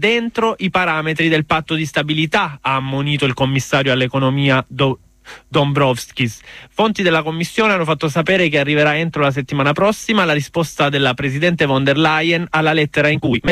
dentro i parametri del patto di stabilità, ha ammonito il commissario all'economia Dombrovskis. Fonti della Commissione hanno fatto sapere che arriverà entro la settimana prossima la risposta della Presidente von der Leyen alla lettera in cui